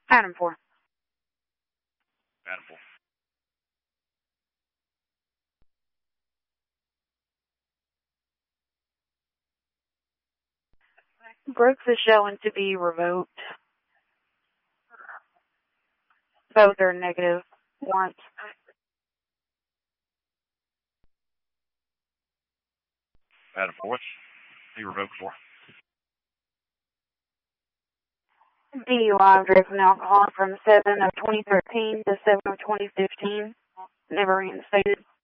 Item 4. Item 4. Brooks is showing to be revoked. Both are negative warrants. Item 4. What's he revoked for? DUI of drugs and alcohol from 7 of 2013 to 7 of 2015. Never reinstated.